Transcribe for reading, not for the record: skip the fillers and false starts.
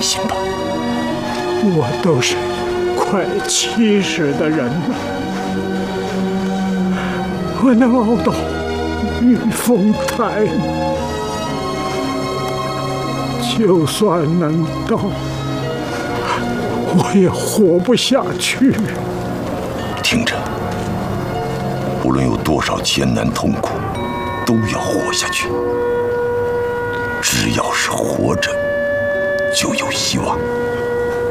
心吧。 我都是快70的人了，我能熬到御风台吗？就算能到，我也活不下去。 听着，无论有多少艰难痛苦，都要活下去。只要是活着，就有希望。